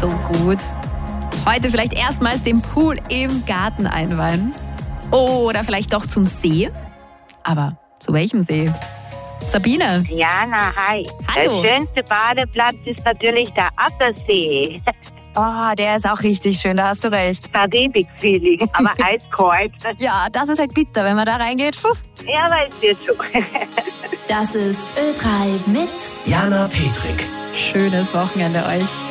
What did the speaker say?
so gut. Heute vielleicht erstmals den Pool im Garten einweihen. Oder vielleicht doch zum See. Aber zu welchem See? Sabine. Jana, hi. Hallo. Der schönste Badeplatz ist natürlich der Attersee. Oh, der ist auch richtig schön, da hast du recht. Karibik-Feeling, aber eiskalt. Ja, das ist halt bitter, wenn man da reingeht. Puh. Ja, weißt du schon. Das ist Ö3 mit Jana Petrik. Schönes Wochenende euch.